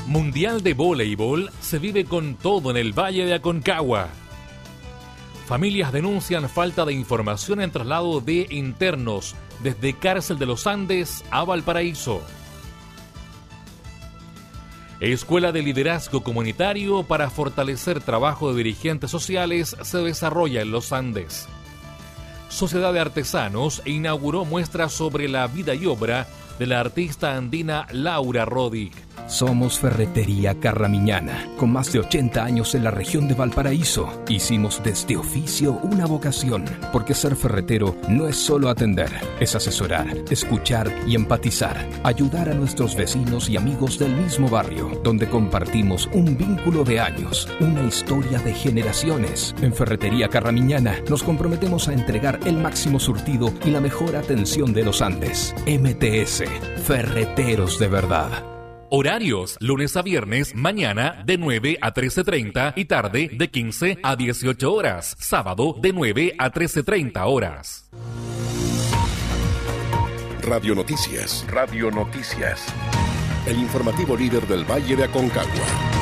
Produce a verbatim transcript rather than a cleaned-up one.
Mundial de Voleibol se vive con todo en el Valle de Aconcagua. Familias denuncian falta de información en traslado de internos desde Cárcel de los Andes a Valparaíso. Escuela de Liderazgo Comunitario para fortalecer trabajo de dirigentes sociales se desarrolla en los Andes. Sociedad de Artesanos inauguró muestras sobre la vida y obra de la artista andina Laura Rodic. Somos Ferretería Carramiñana, con más de ochenta años en la región de Valparaíso. Hicimos de este oficio una vocación, porque ser ferretero no es solo atender, es asesorar, escuchar y empatizar, ayudar a nuestros vecinos y amigos del mismo barrio, donde compartimos un vínculo de años, una historia de generaciones. En Ferretería Carramiñana nos comprometemos a entregar el máximo surtido y la mejor atención de los Andes. M T S, Ferreteros de verdad. Horarios, lunes a viernes, mañana de nueve a trece treinta y tarde de quince a dieciocho horas. Sábado de nueve a trece treinta horas. Radio Noticias. Radio Noticias. El informativo líder del Valle de Aconcagua.